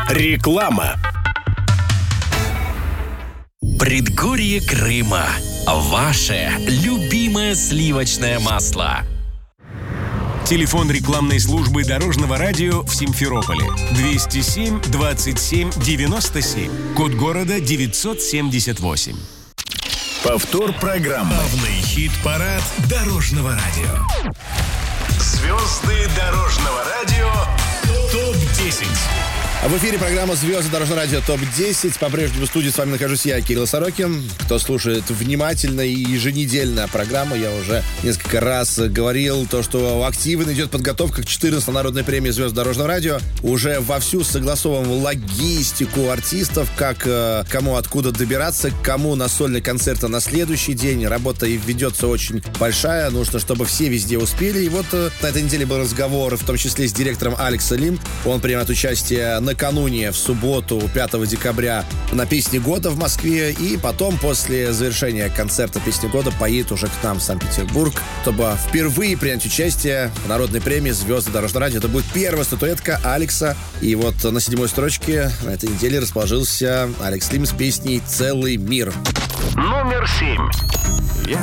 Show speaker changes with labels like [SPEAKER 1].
[SPEAKER 1] Реклама.
[SPEAKER 2] Предгорье Крыма. Ваше любимое сливочное масло.
[SPEAKER 1] Телефон рекламной службы Дорожного радио в Симферополе 207 27 97. Код города 978. Повтор программы.
[SPEAKER 3] Главный хит-парад Дорожного радио.
[SPEAKER 1] Звезды Дорожного радио.
[SPEAKER 3] ТОП-10.
[SPEAKER 4] В эфире программа «Звезды Дорожного радио ТОП-10». По-прежнему в студии с вами нахожусь я, Кирилл Сорокин. Кто слушает внимательно и еженедельно программу, я уже несколько раз говорил, то, что активно идет подготовка к 14-й народной премии «Звезды Дорожного радио». Уже вовсю согласовываем логистику артистов, как кому откуда добираться, кому на сольный концерт на следующий день. Работа ведется очень большая, нужно, чтобы все везде успели. И вот на этой неделе был разговор, в том числе с директором Алекс Лим. Он примет участие накануне, в субботу, 5 декабря, на «Песне года» в Москве. И потом, после завершения концерта «Песни года», поедет уже к нам в Санкт-Петербург, чтобы впервые принять участие в народной премии «Звезды Дорожного радио». Это будет первая статуэтка Алекса. И вот на 7-й строчке на этой неделе расположился Алекс Лим с песней «Целый мир».
[SPEAKER 1] Номер 7.